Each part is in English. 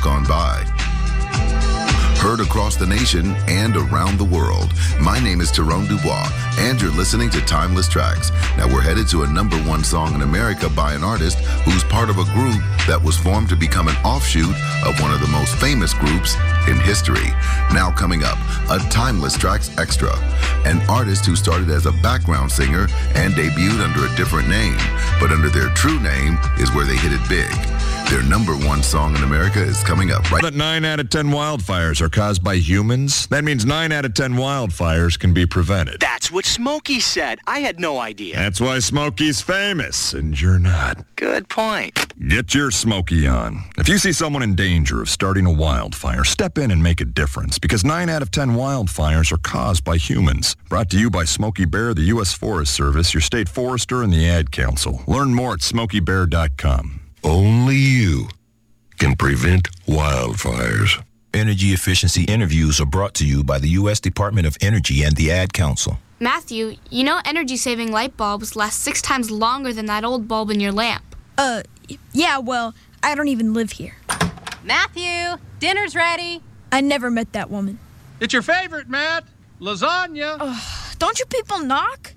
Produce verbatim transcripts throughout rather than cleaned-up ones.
gone by. Heard across the nation and around the world. My name is Tyrone Dubois, and you're listening to Timeless Tracks. Now we're headed to a number one song in America by an artist who's part of a group that was formed to become an offshoot of one of the most famous groups in history. Now coming up, a Timeless Tracks Extra. An artist who started as a background singer and debuted under a different name, but under their true name is where they hit it big. Their number one song in America is coming up right. That nine out of ten wildfires are caused by humans. That means nine out of ten wildfires can be prevented. That's what Smokey said. I had no idea. That's why Smokey's famous, and you're not. Good point. Get your Smokey on. If you see someone in danger of starting a wildfire, step in and make a difference, because nine out of ten wildfires are caused by humans. Brought to you by Smokey Bear, the U S Forest Service, your state forester, and the Ad Council. Learn more at smokey bear dot com. Only you can prevent wildfires. Energy efficiency interviews are brought to you by the U S Department of Energy and the Ad Council. Matthew, you know energy-saving light bulbs last six times longer than that old bulb in your lamp. Uh, yeah, well, I don't even live here. Matthew, dinner's ready. I never met that woman. It's your favorite, Matt. Lasagna. Uh, don't you people knock?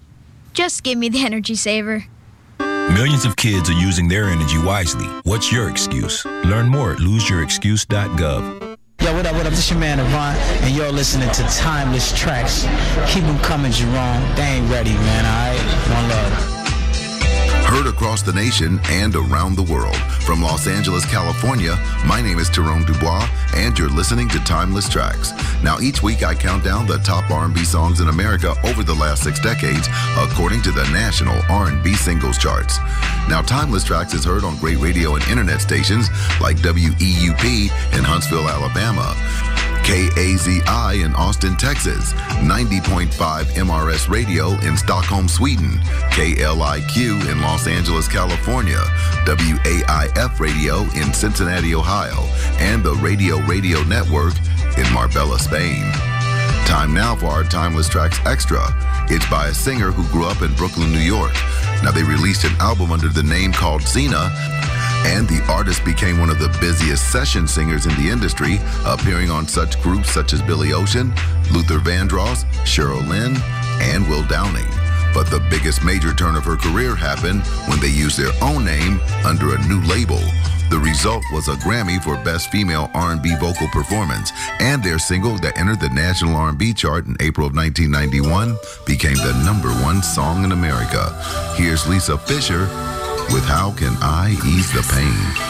Just give me the energy saver. Millions of kids are using their energy wisely. What's your excuse? Learn more at lose your excuse dot gov. Yo, what up, what up? This your man, Avant, and you're listening to Timeless Tracks. Keep them coming, Jerome. They ain't ready, man, all right? One love. Heard across the nation and around the world. From Los Angeles, California, my name is Tyrone Dubois, and you're listening to Timeless Tracks. Now, each week I count down the top R and B songs in America over the last six decades, according to the National R and B Singles Charts. Now, Timeless Tracks is heard on great radio and internet stations like W E U P in Huntsville, Alabama, K A Z I in Austin, Texas, ninety point five M R S Radio in Stockholm, Sweden, K L I Q in Los Angeles, California, W A I F Radio in Cincinnati, Ohio, and the Radio Radio Network in Marbella, Spain. Time now for our Timeless Tracks Extra. It's by a singer who grew up in Brooklyn, New York. Now, they released an album under the name called Xena, and the artist became one of the busiest session singers in the industry, appearing on such groups such as Billy Ocean, Luther Vandross, Cheryl Lynn, and Will Downing. But the biggest major turn of her career happened when they used their own name under a new label. The result was a Grammy for Best Female R and B Vocal Performance, and their single that entered the National R and B chart in April of nineteen ninety-one became the number one song in America. Here's Lisa Fischer with How Can I Ease the Pain?